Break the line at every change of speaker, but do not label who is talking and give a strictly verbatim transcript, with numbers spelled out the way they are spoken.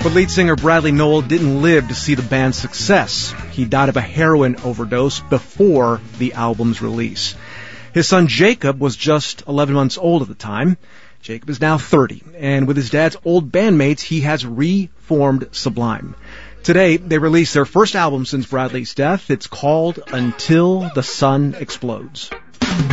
But lead singer Bradley Nowell didn't live to see the band's success. He died of a heroin overdose before the album's release. His son Jacob was just eleven months old at the time. Jacob is now thirty, and with his dad's old bandmates, he has reformed Sublime. Today, they released their first album since Bradley's death. It's called Until the Sun Explodes.